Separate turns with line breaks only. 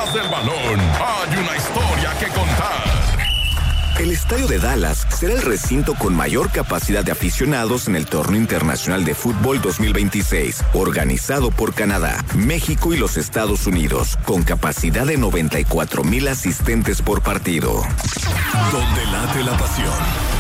Detrás del balón hay una historia que contar.
El estadio de Dallas será el recinto con mayor capacidad de aficionados en el Torneo Internacional de Fútbol 2026, organizado por Canadá, México y los Estados Unidos, con capacidad de 94,000 asistentes por partido.
Donde late la pasión.